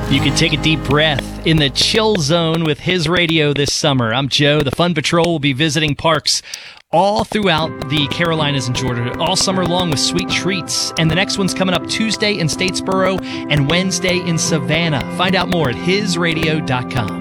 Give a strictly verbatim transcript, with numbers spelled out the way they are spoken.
You can take a deep breath in the chill zone with His Radio this summer. I'm Joe. The Fun Patrol will be visiting parks all throughout the Carolinas and Georgia, all summer long with sweet treats. And the next one's coming up Tuesday in Statesboro and Wednesday in Savannah. Find out more at his radio dot com.